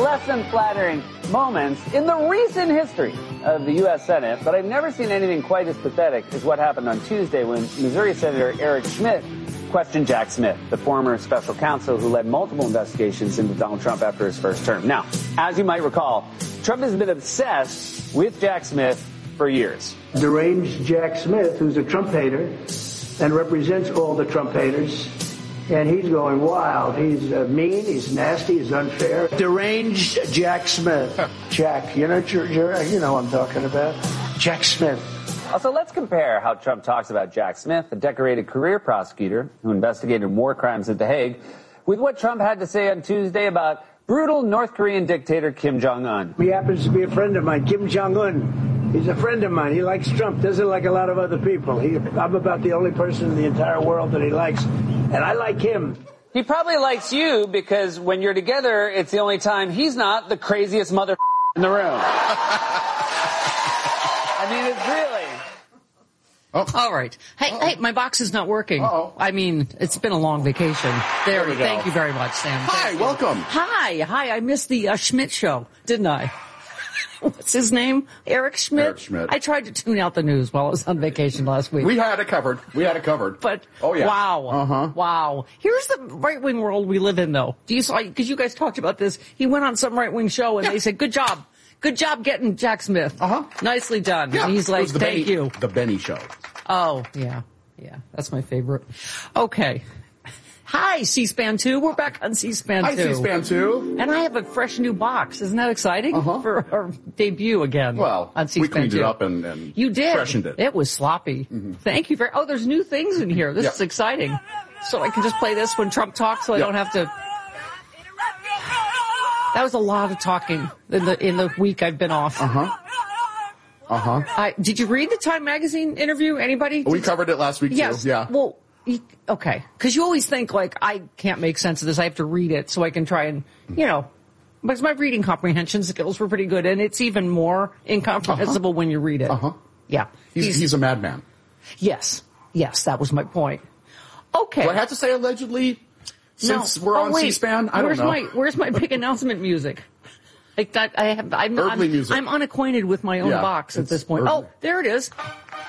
less than flattering moments in the recent history of the U.S. Senate, but I've never seen anything quite as pathetic as what happened on Tuesday when Missouri Senator Eric Schmitt questioned Jack Smith, the former special counsel who led multiple investigations into Donald Trump after his first term. Now, as you might recall, Trump has been obsessed with Jack Smith for years. Deranged Jack Smith, who's a Trump hater and represents all the Trump haters, and he's going wild. He's mean, he's nasty, he's unfair. Deranged Jack Smith. Jack, you know what I'm talking about. Jack Smith. Also, let's compare how Trump talks about Jack Smith, a decorated career prosecutor who investigated war crimes at The Hague, with what Trump had to say on Tuesday about brutal North Korean dictator Kim Jong-un. He happens to be a friend of mine, Kim Jong-un. He's a friend of mine. He likes Trump, doesn't like a lot of other people. I'm about the only person in the entire world that he likes, and I like him. He probably likes you because when you're together, it's the only time he's not the craziest mother in the room. I mean, it's really... Oh. All right. Hey, my box is not working. Uh-oh. I mean, it's been a long vacation. There we go. Thank you very much, Sam. Hi, welcome. Hi. I missed the Schmidt show, didn't I? What's his name? Eric Schmidt? Eric Schmidt. I tried to tune out the news while I was on vacation last week. We had it covered. But, oh, yeah. Wow. Uh-huh. Wow. Here's the right-wing world we live in, though. Because you guys talked about this. He went on some right-wing show, and they said, good job. Good job getting Jack Smith. Uh-huh. Nicely done. Yeah. And he's like, thank you. The Benny Show. Oh, yeah. Yeah, that's my favorite. Okay. Hi, C-SPAN 2. We're back on C-SPAN 2. Hi, C-SPAN 2. And I have a fresh new box. Isn't that exciting? For our debut again on C-SPAN 2. We cleaned it up and you did. Freshened it. It was sloppy. Mm-hmm. Thank you very much. Oh, there's new things in here. This is exciting. So I can just play this when Trump talks so I don't have to... That was a lot of talking in the week I've been off. Did you read the Time Magazine interview? Anybody? We covered it last week, yes. too. Yeah. Well, okay. Because you always think, like, I can't make sense of this. I have to read it so I can try and, because my reading comprehension skills were pretty good, and it's even more incomprehensible when you read it. Yeah. He's a madman. Yes, that was my point. Okay. Do I have to say allegedly? Since we're on C-SPAN, I don't know. Where's my big announcement music? Like that, I'm unacquainted with my own box at this point. Oh, there it is.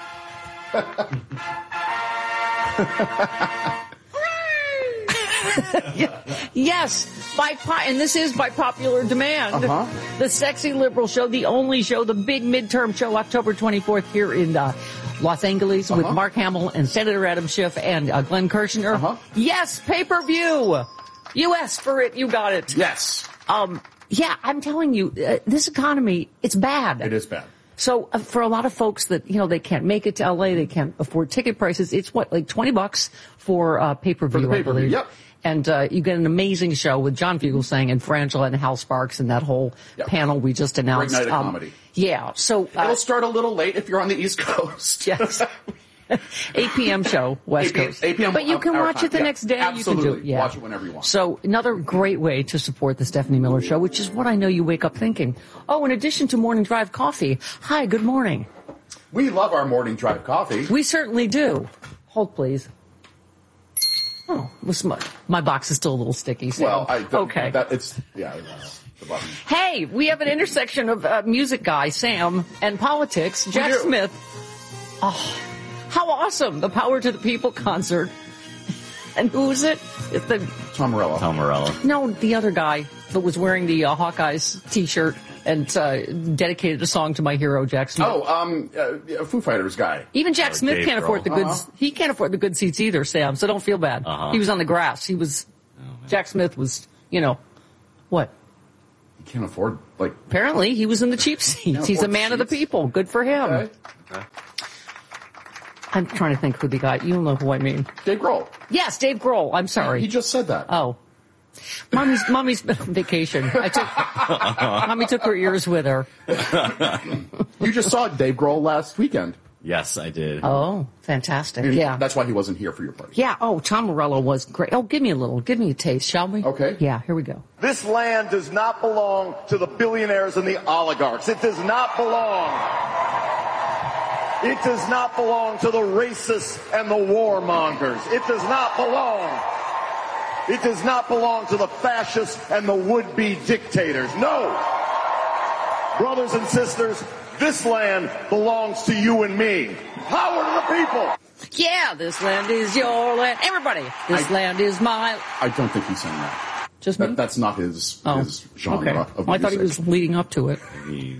Yes, and this is by popular demand. The Sexy Liberal Show, the only show, the big midterm show, October 24th here in Los Angeles with Mark Hamill and Senator Adam Schiff and Glenn Kirshner. Yes, pay-per-view. You asked for it, you got it. Yes. Yeah, I'm telling you, this economy, it's bad. It is bad. So for a lot of folks that, they can't make it to LA, they can't afford ticket prices, it's like $20 for pay-per-view, for the pay-per-view, I believe. Yep. And you get an amazing show with John Fugelsang and Frangela and Hal Sparks and that whole panel we just announced. Great night of comedy. Yeah, so... it'll start a little late if you're on the East Coast. Yes. 8 p.m. show, West Coast. 8 p.m. But you can watch it the next day. Absolutely. You can do it. Watch it whenever you want. So another great way to support the Stephanie Miller Show, which is what I know you wake up thinking. Oh, in addition to Morning Drive Coffee. Hi, good morning. We love our Morning Drive Coffee. We certainly do. Hold, please. Oh, my box is still a little sticky. So. Well, okay. It's the button. Hey, we have an intersection of music guy, Sam, and politics, Jack Smith. Oh, how awesome. The Power to the People concert. And who is it? It's Tom Morello. Tom Morello. No, the other guy that was wearing the Hawkeyes T-shirt and dedicated a song to my hero, Jack Smith. Oh, Foo Fighters guy. Even Jack Smith Dave can't afford the good. He can't afford the good seats either, Sam. So don't feel bad. He was on the grass. He was. Jack Smith was. What? He can't afford Apparently, he was in the cheap seats. He's a man of the people. Good for him. Okay. I'm trying to think who the guy. You'll know who I mean. Dave Grohl. Yes, Dave Grohl. I'm sorry. He just said that. Oh. Mommy's been on vacation. Mommy took her ears with her. You just saw Dave Grohl last weekend. Yes, I did. Oh, fantastic. That's why he wasn't here for your party. Yeah. Oh, Tom Morello was great. Oh, give me a taste, shall we? Okay. Yeah, here we go. This land does not belong to the billionaires and the oligarchs. It does not belong. It does not belong to the racists and the warmongers. It does not belong It does not belong to the fascists and the would-be dictators. No. Brothers and sisters, this land belongs to you and me. Power to the people. Yeah, this land is your land. Everybody, this land is my... I don't think he's saying that. Just me? That's not his genre of music. I thought he was leading up to it.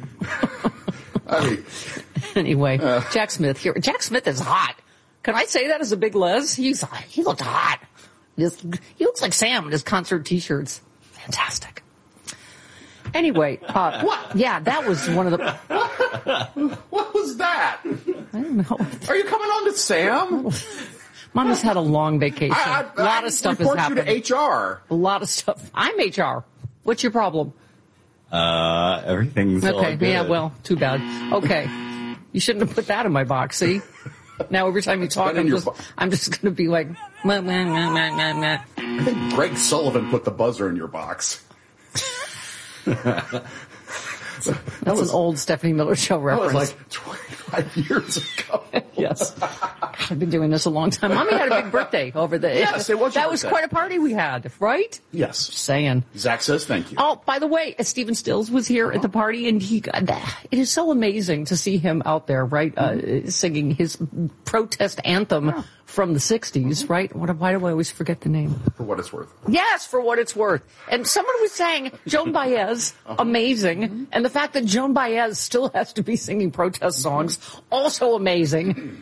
Anyway, Jack Smith here. Jack Smith is hot. Can I say that as a big Les? He looked hot. He looks like Sam in his concert T-shirts. Fantastic. Anyway, what? Yeah, that was one of the... What was that? I don't know. Are you coming on to Sam? Mama's had a long vacation. A lot of stuff has happened. You to HR. A lot of stuff. I'm HR. What's your problem? Everything's all good. Yeah, well, too bad. Okay. You shouldn't have put that in my box, see? Now every time you talk, I'm just going to be like... Meh, meh, meh, meh, meh, meh. I think Greg Sullivan put the buzzer in your box. That's an old Stephanie Miller Show reference. That was like 25 years ago. Yes. I've been doing this a long time. Mommy had a big birthday over the... Yes, it was That was quite a party we had, right? Yes. Just saying. Zach says thank you. Oh, by the way, Stephen Stills was here at the party, and it is so amazing to see him out there, right, singing his protest anthem from the 60s, right? Why do I always forget the name? For What It's Worth. Yes, For What It's Worth. And someone was saying, Joan Baez, amazing. And the fact that Joan Baez still has to be singing protest songs, also amazing.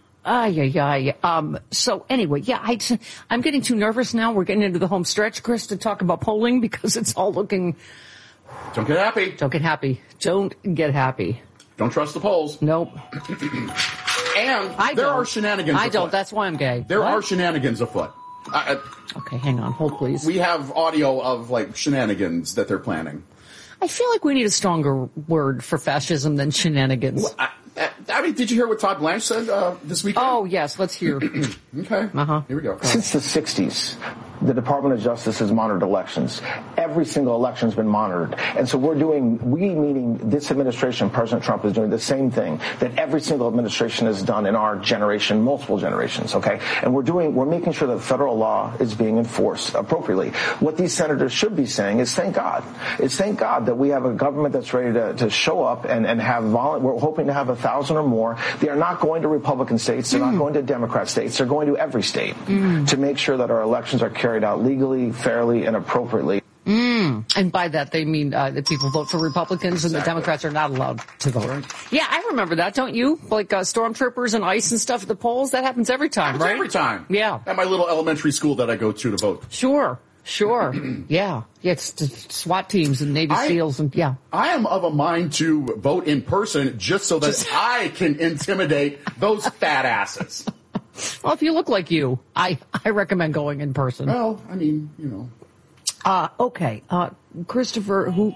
So anyway, I'm getting too nervous now. We're getting into the home stretch, Chris, to talk about polling because it's all looking... Don't get happy. Don't get happy. Don't get happy. Don't trust the polls. Nope. And there are shenanigans afoot. I don't. That's why I'm gay. There are shenanigans afoot. Okay, hang on. Hold, please. We have audio of, like, shenanigans that they're planning. I feel like we need a stronger word for fascism than shenanigans. Well, I mean, did you hear what Todd Blanche said this weekend? Oh, yes. Let's hear. Okay. Here we go. Since the 60s, the Department of Justice has monitored elections. Every single election has been monitored. And so meaning this administration, President Trump, is doing the same thing that every single administration has done in our generation, multiple generations, okay? And we're making sure that federal law is being enforced appropriately. What these senators should be saying is thank God. It's thank God that we have a government that's ready to show up and have we're hoping to have 1,000 or more. They are not going to Republican states. They're not going to Democrat states. They're going to every state to make sure that our elections are carried out legally, fairly, and appropriately. And by that, they mean that people vote for Republicans and the Democrats are not allowed to vote. Right. Yeah, I remember that, don't you? Like stormtroopers and ICE and stuff at the polls. That happens every time, right? Every time. Yeah. At my little elementary school that I go to vote. Sure. Yeah. It's SWAT teams and Navy SEALs and yeah. I am of a mind to vote in person just so that I can intimidate those fat asses. Well, if you look like you, I recommend going in person. Well, I mean, you know. Okay. Christopher, who...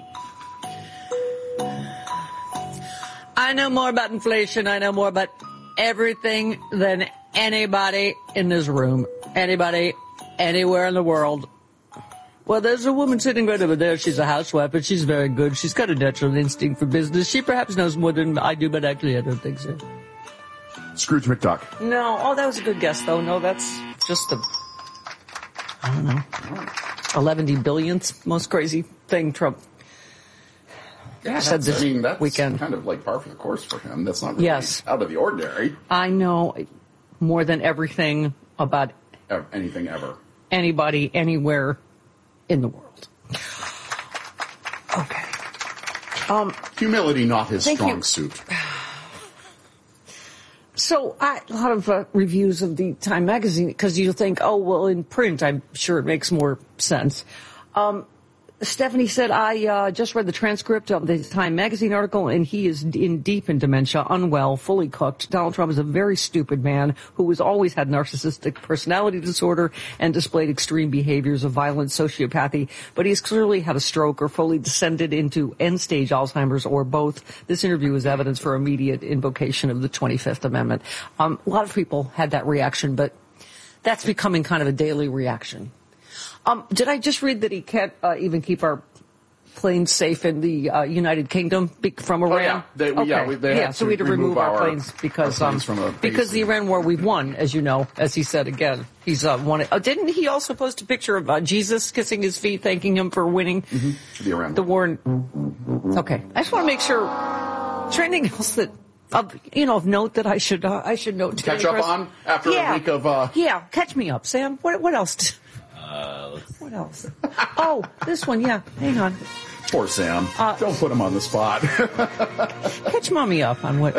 I know more about inflation. I know more about everything than anybody in this room. Anybody, anywhere in the world. Well, there's a woman sitting right over there. She's a housewife, but she's very good. She's got a natural instinct for business. She perhaps knows more than I do, but actually I don't think so. Scrooge McDuck. No. Oh, that was a good guess, though. No, that's just I don't know. 11 billionth most crazy thing Trump said this weekend. Kind of like par for the course for him. That's not really out of the ordinary. I know more than everything about anything ever. Anybody, anywhere in the world. Okay. Humility, not his strong suit. So a lot of reviews of the Time magazine, because you think, oh, well, in print, I'm sure it makes more sense. Stephanie said, I just read the transcript of the Time magazine article, and he is deep in dementia, unwell, fully cooked. Donald Trump is a very stupid man who has always had narcissistic personality disorder and displayed extreme behaviors of violent sociopathy, but he's clearly had a stroke or fully descended into end-stage Alzheimer's or both. This interview is evidence for immediate invocation of the 25th Amendment. A lot of people had that reaction, but that's becoming kind of a daily reaction. Did I just read that he can't even keep our planes safe in the United Kingdom from Iran? They had so we had to remove our planes because the Iran war we've won, as you know, as he said again. He's won it. Didn't he also post a picture of Jesus kissing his feet, thanking him for winning the Iran war? Okay, I just want to make sure. Is there anything else that of note that I should note? Catch up on after a week of. Catch me up, Sam. What else? What else? Oh, this one, yeah. Hang on. Poor Sam. Don't put him on the spot. Catch mommy up on what...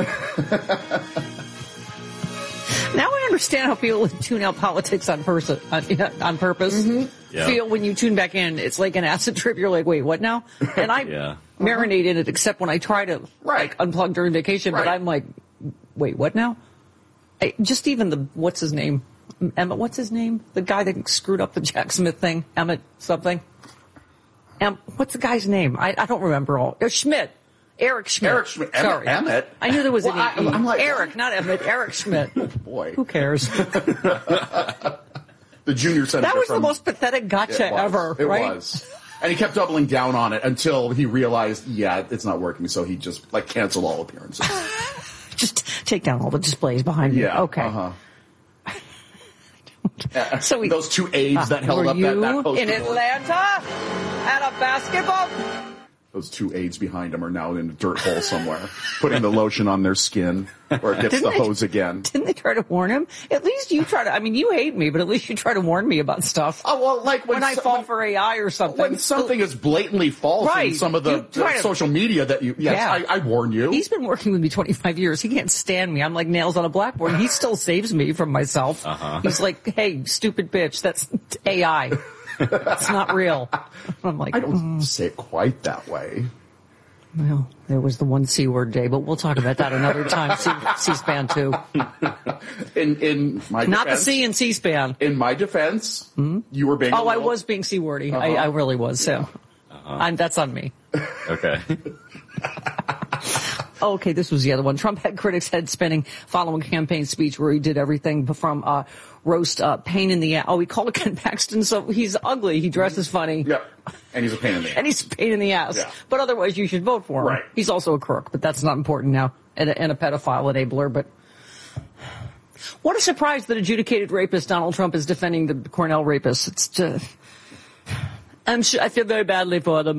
Now I understand how people tune out politics on purpose. Feel when you tune back in, it's like an acid trip. You're like, wait, what now? And I marinate in it, except when I try to unplug during vacation. But I'm like, wait, what now? Just even what's his name? Emmett, what's his name? The guy that screwed up the Jack Smith thing? Emmett something? What's the guy's name? I don't remember all. Schmidt. Eric Schmidt. Eric Schmidt. Sorry. Emmett? I knew there was an E. I'm like, Eric, not Emmett. Eric Schmidt. Boy. Who cares? The junior senator. That was the most pathetic gotcha ever, right? It was. And he kept doubling down on it until he realized, it's not working. So he just canceled all appearances. Just take down all the displays behind you. Yeah. Okay. So those two aides that held up that poster in Atlanta at a basketball. Those two aides behind him are now in a dirt hole somewhere, putting the lotion on their skin, or it gets the hose again. Didn't they try to warn him? At least you try to. I mean, you hate me, but at least you try to warn me about stuff. Oh well, like when I fall for AI or something. When something is blatantly false in some of the social media that you. Yes, I warn you. He's been working with me 25 years. He can't stand me. I'm like nails on a blackboard. He still saves me from myself. He's like, hey, stupid bitch, that's AI. It's not real. I'm like, I don't say it quite that way. Well, there was the one C-word day, but we'll talk about that another time. C-SPAN too. In my defense, not the C in C-SPAN. In my defense, you were being. I was being C-wordy. I really was. So, that's on me. Okay. Okay, this was the other one. Trump had critics head spinning following a campaign speech where he did everything from roast pain in the ass. Oh, he called Ken Paxton, so he's ugly. He dresses funny. Yep. And he's a pain in the ass. And he's a pain in the ass. Yeah. But otherwise, you should vote for him. Right. He's also a crook, but that's not important now. And a pedophile enabler, but... What a surprise that adjudicated rapist Donald Trump is defending the Cornell rapist. It's just... I feel very badly for them.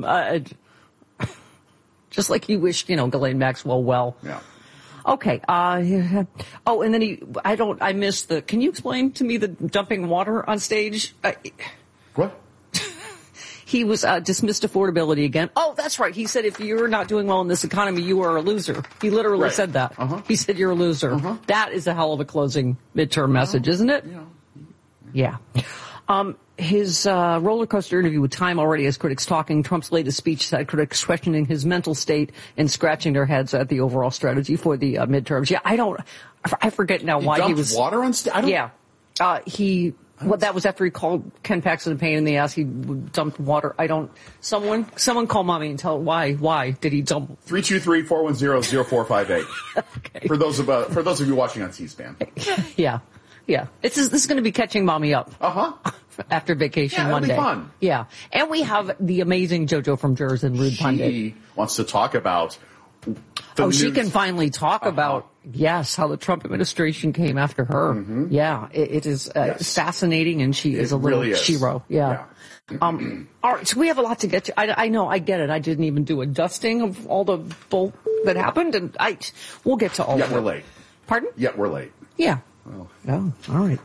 Just like he wished, Ghislaine Maxwell well. Yeah. Okay. And then I missed can you explain to me the dumping water on stage? What? He was dismissed affordability again. Oh, that's right. He said if you're not doing well in this economy, you are a loser. He literally said that. He said you're a loser. That is a hell of a closing midterm message, isn't it? Yeah. His roller coaster interview with Time already has critics talking. Trump's latest speech had critics questioning his mental state and scratching their heads at the overall strategy for the midterms. Yeah, I forget now why he was water on stage. Yeah, that was after he called Ken Paxton a pain in the ass. He dumped water. Someone call mommy and tell why did he dump? 323-410-0458. Okay. For those of you watching on C-SPAN. Yeah. This is going to be catching mommy up. After vacation Monday. It'll be fun. Yeah. And we have the amazing JoJo from Jers and Rude Pundit. She wants to talk about she can finally talk about, how the Trump administration came after her. Yeah. It is fascinating, and she is a little shero. Yeah. All right. So we have a lot to get to. I know. I get it. I didn't even do a dusting of all the bull that happened, and we'll get to all of it. Yeah, we're late. Pardon? Yeah, we're late. Yeah. Oh, all right.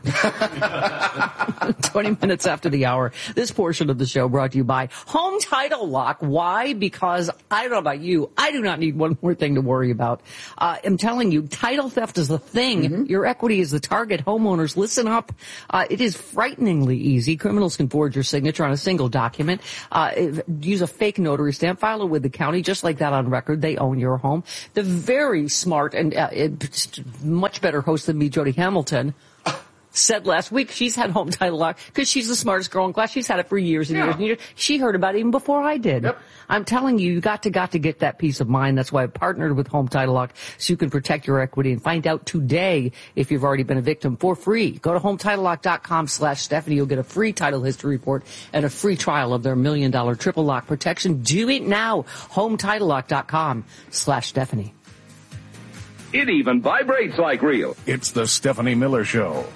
20 minutes after the hour. This portion of the show brought to you by Home Title Lock. Why? Because I don't know about you, I do not need one more thing to worry about. I'm telling you, title theft is the thing. Your equity is the target. Homeowners, listen up. It is frighteningly easy. Criminals can forge your signature on a single document. Use a fake notary stamp, file it with the county, just like that on record. They own your home. The very smart and much better host than me, Jody Hamilton, said last week she's had Home Title Lock because she's the smartest girl in class. She's had it for years and years and years. She heard about it even before I did. Yep. I'm telling you, you got to get that peace of mind. That's why I partnered with Home Title Lock so you can protect your equity and find out today if you've already been a victim for free. Go to HometitleLock.com/Stephanie. You'll get a free title history report and a free trial of their $1 million triple lock protection. Do it now. HometitleLock.com/Stephanie. It even vibrates like real. It's the Stephanie Miller Show.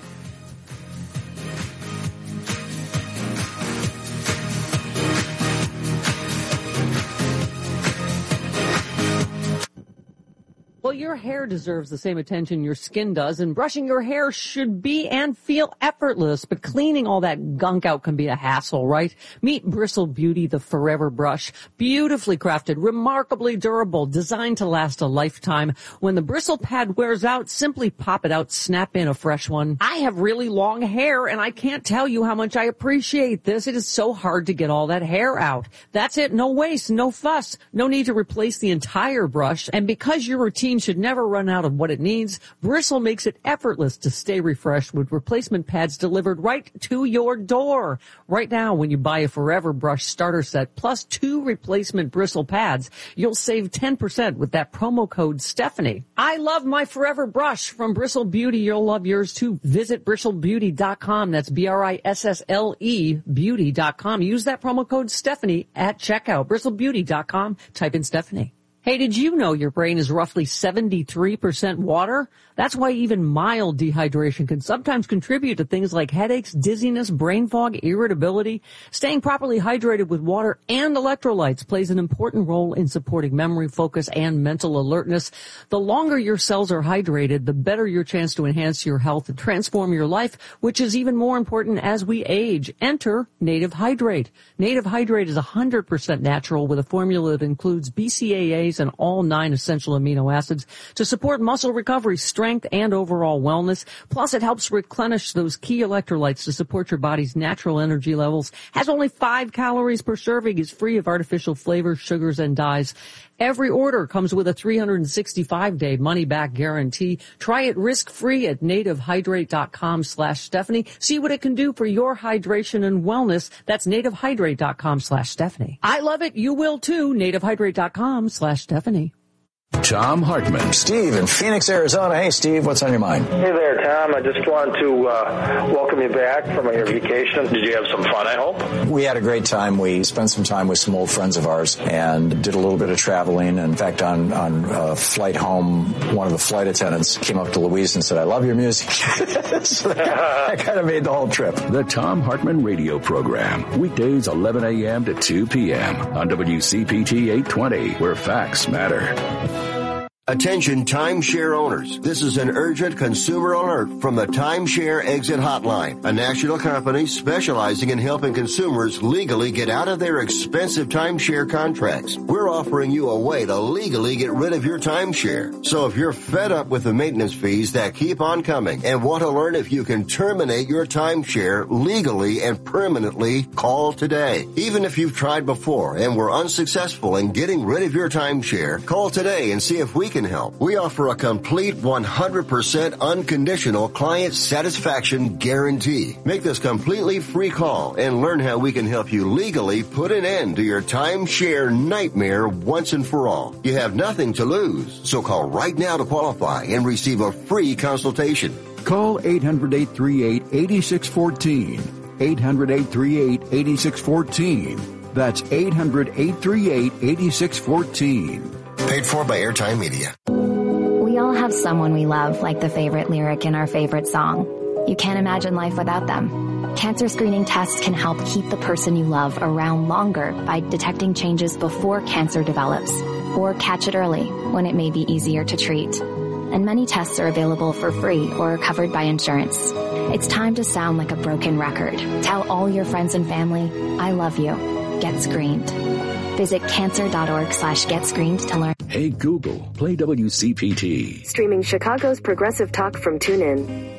Well, your hair deserves the same attention your skin does, and brushing your hair should be and feel effortless, but cleaning all that gunk out can be a hassle, right? Meet Bristle Beauty, the forever brush. Beautifully crafted, remarkably durable, designed to last a lifetime. When the bristle pad wears out, simply pop it out, snap in a fresh one. I have really long hair, and I can't tell you how much I appreciate this. It is so hard to get all that hair out. That's it, no waste, no fuss, no need to replace the entire brush, and because your routine should never run out of what it needs, Bristle makes it effortless to stay refreshed with replacement pads delivered right to your door. Right now, when you buy a Forever Brush starter set plus 2 replacement bristle pads, you'll save 10% with that promo code Stephanie. I love my Forever Brush from Bristle Beauty. You'll love yours too. Visit bristlebeauty.com. That's BRISSLE beauty.com. Use that promo code Stephanie at checkout. bristlebeauty.com. Type in Stephanie. Hey, did you know your brain is roughly 73% water? That's why even mild dehydration can sometimes contribute to things like headaches, dizziness, brain fog, irritability. Staying properly hydrated with water and electrolytes plays an important role in supporting memory, focus, and mental alertness. The longer your cells are hydrated, the better your chance to enhance your health and transform your life, which is even more important as we age. Enter Native Hydrate. Native Hydrate is 100% natural with a formula that includes BCAAs and all 9 essential amino acids to support muscle recovery, strength, and overall wellness. Plus, it helps replenish those key electrolytes to support your body's natural energy levels. Has only 5 calories per serving, is free of artificial flavors, sugars, and dyes. Every order comes with a 365-day money-back guarantee. Try it risk-free at nativehydrate.com/Stephanie. See what it can do for your hydration and wellness. That's nativehydrate.com/Stephanie. I love it. You will too. nativehydrate.com/Stephanie. Tom Hartman. Steve in Phoenix, Arizona. Hey, Steve, what's on your mind? Hey there, Tom. I just wanted to welcome you back from your vacation. Did you have some fun, I hope? We had a great time. We spent some time with some old friends of ours and did a little bit of traveling. In fact, on flight home, one of the flight attendants came up to Louise and said, "I love your music." So that kind of made the whole trip. The Tom Hartman radio program. Weekdays 11 a.m. to 2 p.m. on WCPT 820, where facts matter. Attention timeshare owners. This is an urgent consumer alert from the Timeshare Exit Hotline, a national company specializing in helping consumers legally get out of their expensive timeshare contracts. We're offering you a way to legally get rid of your timeshare. So if you're fed up with the maintenance fees that keep on coming and want to learn if you can terminate your timeshare legally and permanently, call today. Even if you've tried before and were unsuccessful in getting rid of your timeshare, call today and see if we can help. We offer a complete 100% unconditional client satisfaction guarantee. Make this completely free call and learn how we can help you legally put an end to your timeshare nightmare once and for all. You have nothing to lose, so call right now to qualify and receive a free consultation. Call 800-838-8614. 800-838-8614. That's 800-838-8614. Paid for by Airtime Media. We all have someone we love, like the favorite lyric in our favorite song. You can't imagine life without them. Cancer screening tests can help keep the person you love around longer by detecting changes before cancer develops, or catch it early when it may be easier to treat. And many tests are available for free or are covered by insurance. It's time to sound like a broken record. Tell all your friends and family, I love you. Get screened. Visit cancer.org/getscreened to learn. Hey Google, play WCPT. Streaming Chicago's progressive talk from TuneIn.